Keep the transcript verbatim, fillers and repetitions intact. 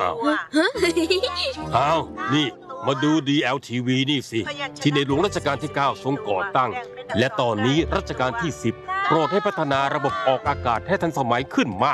อ้าวอ้าวนี่มาดู ดี แอล ที วี นี่สิที่ในหลวงรัชกาลที่เก้าทรงก่อตั้งและตอนนี้รัชกาลที่สิบโปรดให้พัฒนาระบบออกอากาศให้ทันสมัยขึ้นมาก